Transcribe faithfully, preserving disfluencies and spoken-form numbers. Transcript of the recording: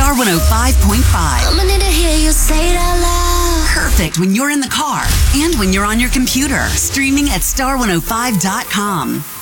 Star one oh five point five. I'ma need to hear you say it out loud. Perfect when you're in the car and when you're on your computer. Streaming at star one oh five dot com.